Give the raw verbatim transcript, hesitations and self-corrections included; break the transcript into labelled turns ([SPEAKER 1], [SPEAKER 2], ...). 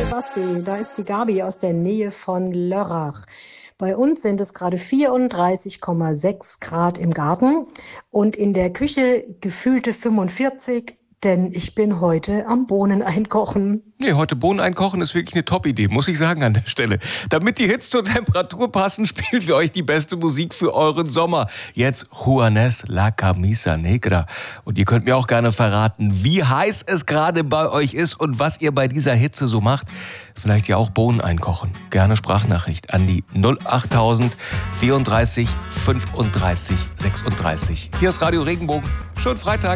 [SPEAKER 1] Basti, da ist die Gabi aus der Nähe von Lörrach. Bei uns sind es gerade vierunddreißig Komma sechs Grad im Garten und in der Küche gefühlte fünfundvierzig, denn ich bin heute am Bohnen einkochen.
[SPEAKER 2] Nee, heute Bohnen einkochen ist wirklich eine Top-Idee, muss ich sagen an der Stelle. Damit die Hits zur Temperatur passen, spielen wir euch die beste Musik für euren Sommer. Jetzt Juanes La Camisa Negra. Und ihr könnt mir auch gerne verraten, wie heiß es gerade bei euch ist und was ihr bei dieser Hitze so macht. Vielleicht ja auch Bohnen einkochen. Gerne Sprachnachricht an die null achttausend vierunddreißig fünfunddreißig sechsunddreißig. Hier ist Radio Regenbogen. Schönen Freitag.